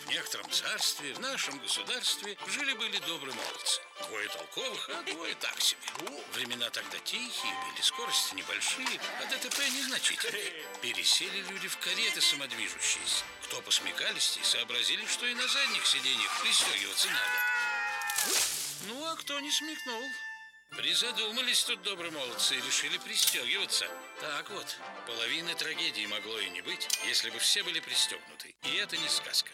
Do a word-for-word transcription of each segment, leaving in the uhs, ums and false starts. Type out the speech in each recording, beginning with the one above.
В некотором царстве, в нашем государстве, жили-были добрые молодцы. Двое толковых, а двое так себе. Времена тогда тихие были, скорости небольшие, а ДТП незначительные. Пересели люди в кареты самодвижущиеся. Кто посмекалистей, сообразили, что и на задних сиденьях пристегиваться надо. Ну, а кто не смекнул? Призадумались тут добрые молодцы и решили пристегиваться. Так вот, половины трагедии могло и не быть, если бы все были пристегнуты. И это не сказка.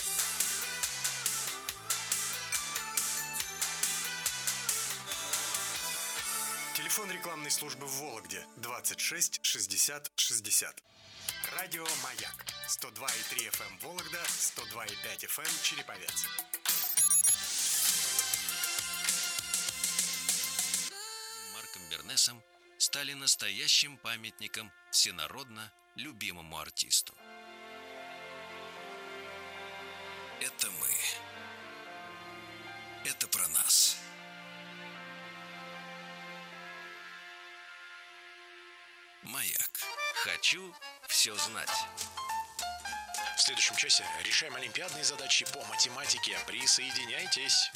Телефон рекламной службы в Вологде двадцать шесть шестьдесят шестьдесят. Радио «Маяк» сто два и три эф эм Вологда, сто два и пять эф эм Череповец. Марком Бернесом стали настоящим памятником всенародно любимому артисту. Это мы. Это про нас. Маяк. Хочу все знать. В следующем часе решаем олимпиадные задачи по математике. Присоединяйтесь.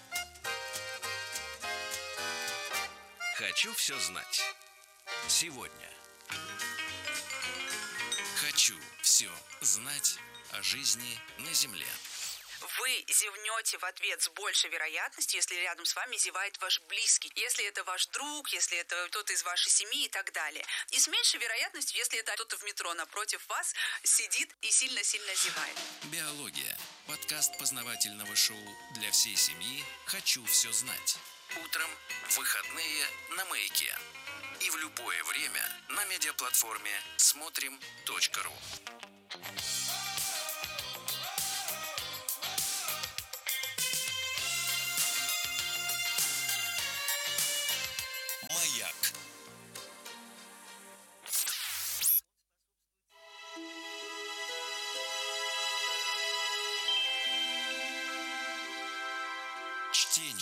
Хочу все знать. Сегодня. Хочу все знать о жизни на Земле. Вы зевнете в ответ с большей вероятностью, если рядом с вами зевает ваш близкий, если это ваш друг, если это кто-то из вашей семьи и так далее. И с меньшей вероятностью, если это кто-то в метро напротив вас сидит и сильно-сильно зевает. Биология. Подкаст познавательного шоу для всей семьи «Хочу все знать». Утром в выходные на Маяке. И в любое время на медиаплатформе смотрим точка ру. Маяк. Чтение.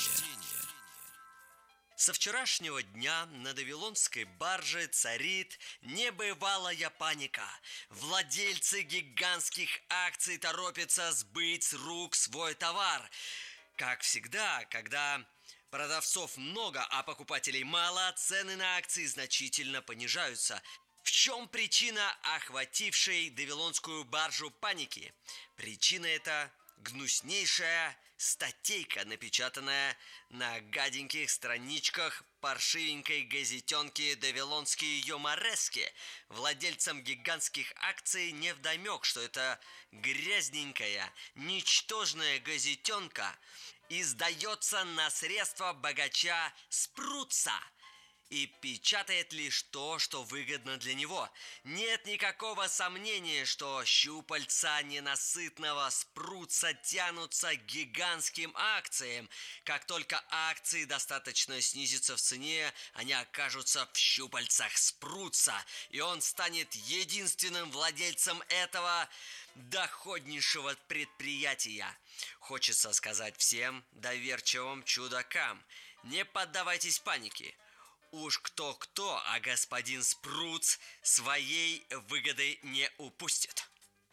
Со вчерашнего дня на Вавилонской барже царит небывалая паника. Владельцы гигантских акций торопятся сбыть с рук свой товар. Как всегда, когда продавцов много, а покупателей мало, цены на акции значительно понижаются. В чем причина охватившей Вавилонскую баржу паники? Причина это гнуснейшая статейка, напечатанная на гаденьких страничках паршивенькой газетенки «Вавилонские юморески». Владельцам гигантских акций невдомек, что это грязненькая, ничтожная газетенка издается на средства богача Спруца и печатает лишь то, что выгодно для него. Нет никакого сомнения, что щупальца ненасытного Спруца тянутся к гигантским акциям. Как только акции достаточно снизятся в цене, они окажутся в щупальцах Спруца, и он станет единственным владельцем этого доходнейшего предприятия. Хочется сказать всем доверчивым чудакам: не поддавайтесь панике. Уж кто-кто, а господин Спруц своей выгоды не упустит.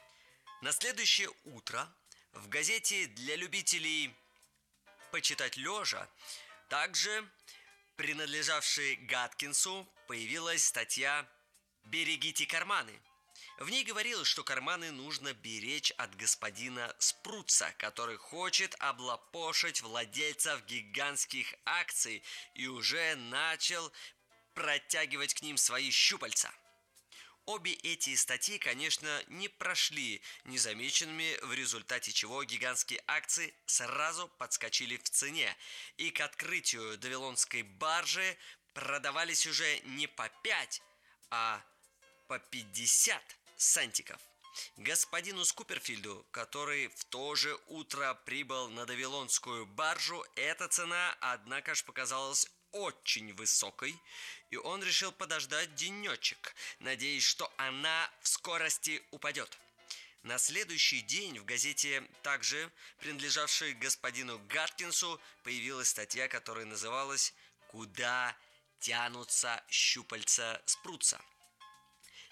На следующее утро в газете для любителей почитать лежа, также принадлежавшей Гаткинсу, появилась статья «Берегите карманы». В ней говорилось, что карманы нужно беречь от господина Спруца, который хочет облапошить владельцев гигантских акций и уже начал протягивать к ним свои щупальца. Обе эти статьи, конечно, не прошли незамеченными, в результате чего гигантские акции сразу подскочили в цене, и к открытию Вавилонской баржи продавались уже не по пять, а по пятьдесят сантиков. Господину Скуперфильду, который в то же утро прибыл на Вавилонскую баржу, эта цена, однако ж, показалась очень высокой, и он решил подождать денечек, надеясь, что она в скорости упадет. На следующий день в газете, также принадлежавшей господину Гаткинсу, появилась статья, которая называлась «Куда тянутся щупальца Спруца».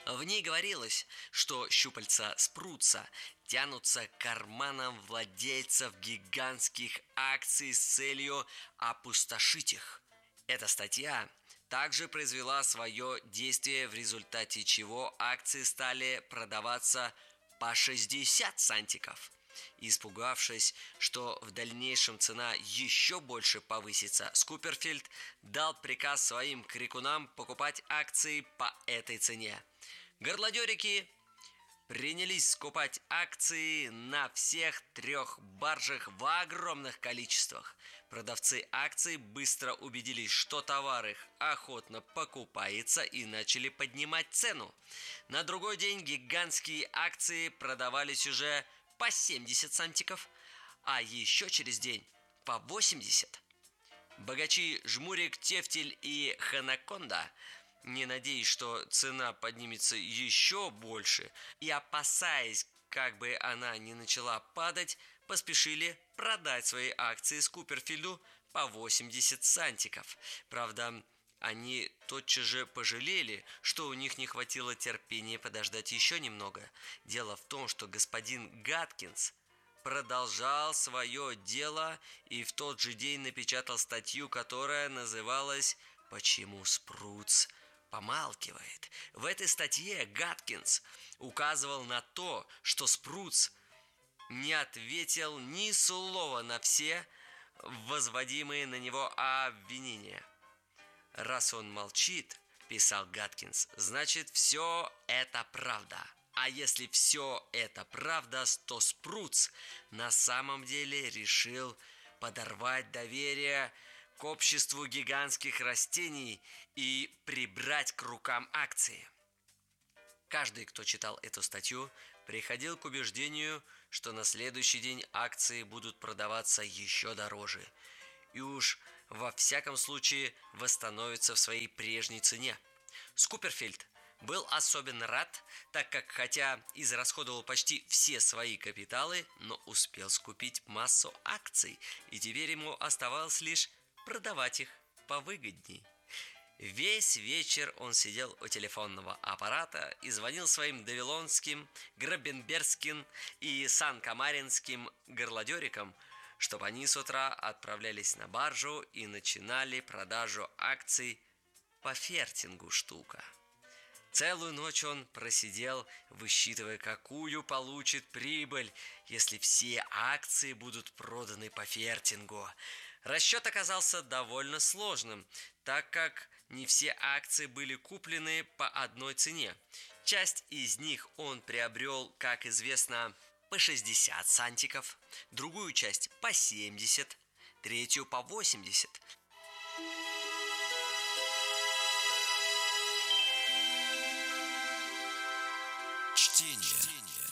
В ней говорилось, что щупальца Спрутса тянутся к карманам владельцев гигантских акций с целью опустошить их. Эта статья также произвела свое действие, в результате чего акции стали продаваться по шестьдесят сантиков. Испугавшись, что в дальнейшем цена еще больше повысится, Скуперфильд дал приказ своим крикунам покупать акции по этой цене. Горлодерики принялись скупать акции на всех трех баржах в огромных количествах. Продавцы акций быстро убедились, что товар их охотно покупается, и начали поднимать цену. На другой день гигантские акции продавались уже по семьдесят сантиков, а еще через день по восемьдесят. Богачи Жмурик, Тефтель и Ханаконда, не надеясь, что цена поднимется еще больше, и опасаясь, как бы она ни начала падать, поспешили продать свои акции Скуперфильду по восемьдесят сантиков. Правда, они тотчас же пожалели, что у них не хватило терпения подождать еще немного. Дело в том, что господин Гадкинс продолжал свое дело и в тот же день напечатал статью, которая называлась «Почему Спрутс помалкивает?». В этой статье Гадкинс указывал на то, что Спрутс не ответил ни слова на все возводимые на него обвинения. «Раз он молчит, — писал Гадкинс, — значит, все это правда. А если все это правда, то Спрутс на самом деле решил подорвать доверие к обществу гигантских растений и прибрать к рукам акции». Каждый, кто читал эту статью, приходил к убеждению, что на следующий день акции будут продаваться еще дороже. И уж во всяком случае восстановится в своей прежней цене. Скуперфильд был особенно рад, так как хотя израсходовал почти все свои капиталы, но успел скупить массу акций, и теперь ему оставалось лишь продавать их повыгодней. Весь вечер он сидел у телефонного аппарата и звонил своим давилонским, грабенбергским и сан-камаринским горлодерикам, чтобы они с утра отправлялись на баржу и начинали продажу акций по фертингу штука. Целую ночь он просидел, высчитывая, какую получит прибыль, если все акции будут проданы по фертингу. Расчет оказался довольно сложным, так как не все акции были куплены по одной цене. Часть из них он приобрел, как известно, по шестьдесят сантиков, другую часть по семьдесят, третью по восемьдесят. Чтение.